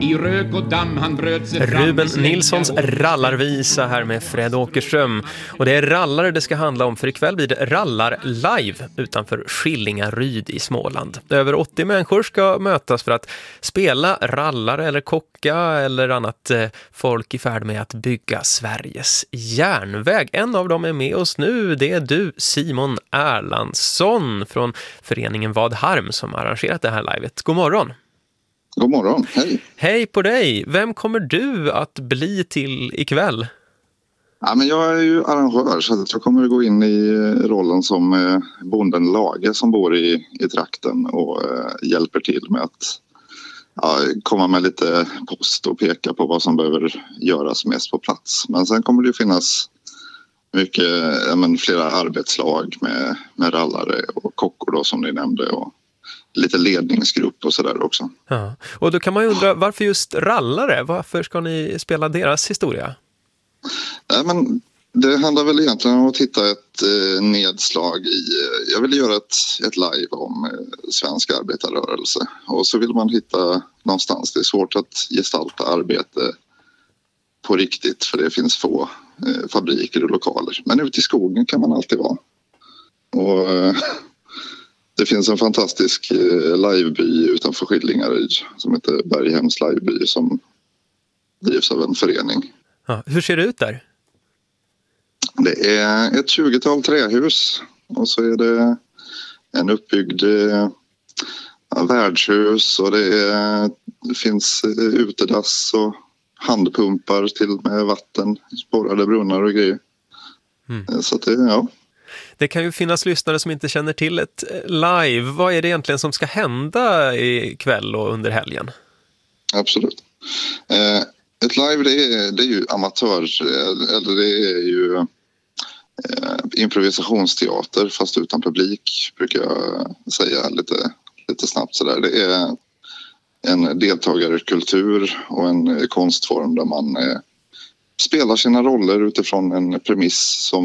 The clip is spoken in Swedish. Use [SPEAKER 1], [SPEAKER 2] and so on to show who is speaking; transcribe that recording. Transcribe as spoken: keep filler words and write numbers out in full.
[SPEAKER 1] I rök och damm han bröt sig fram.
[SPEAKER 2] Ruben Nilssons rallarvisa här med Fred Åkerström. Och det är rallare det ska handla om, för ikväll blir det rallar live utanför Skillingaryd i Småland. Över åttio människor ska mötas för att spela rallare eller kocka eller annat folk i färd med att bygga Sveriges järnväg. En av dem är med oss nu, det är du, Simon Erlandsson från föreningen Vad Harm som arrangerat det här livet. God morgon!
[SPEAKER 3] God morgon, hej.
[SPEAKER 2] Hej på dig. Vem kommer du att bli till ikväll?
[SPEAKER 3] Ja, men jag är ju arrangör så att jag kommer att gå in i rollen som eh, bonden Lage som bor i, i trakten och eh, hjälper till med att ja, komma med lite post och peka på vad som behöver göras mest på plats. Men sen kommer det ju finnas mycket, ja, men flera arbetslag med, med rallare och kockor då, som ni nämnde, och lite ledningsgrupp och sådär också.
[SPEAKER 2] Ja. Och då kan man ju undra, varför just rallare? Varför ska ni spela deras historia?
[SPEAKER 3] Ja, men det handlar väl egentligen om att hitta ett eh, nedslag i... Jag vill göra ett, ett live om eh, svensk arbetarrörelse. Och så vill man hitta någonstans. Det är svårt att gestalta arbete på riktigt, för det finns få eh, fabriker och lokaler. Men ute i skogen kan man alltid vara. Och... Eh, Det finns en fantastisk liveby utanför Skillingaryd som heter Berghems liveby som drivs av en förening.
[SPEAKER 2] Ja, hur ser det ut där?
[SPEAKER 3] Det är ett tjugotal trähus och så är det en uppbyggd ja, värdshus och det, är, det finns utedass och handpumpar till med vatten, spårade brunnar och grejer. Mm. Så att det, ja...
[SPEAKER 2] Det kan ju finnas lyssnare som inte känner till ett live. Vad är det egentligen som ska hända ikväll och under helgen?
[SPEAKER 3] Absolut. Eh, ett live det är, det är ju amatör, eller det är ju eh, improvisationsteater fast utan publik, brukar jag säga lite, lite snabbt sådär. Det är en deltagarkultur och en konstform där man eh, spelar sina roller utifrån en premiss som